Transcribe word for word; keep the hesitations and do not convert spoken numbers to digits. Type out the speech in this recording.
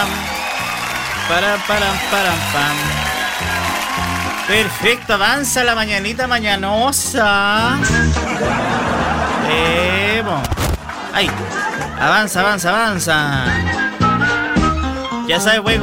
pam. Para, para, para, pam. Perfecto, avanza la mañanita mañanosa. Eh, bon. Ay, avanza, avanza, avanza. Ya sabes, güey.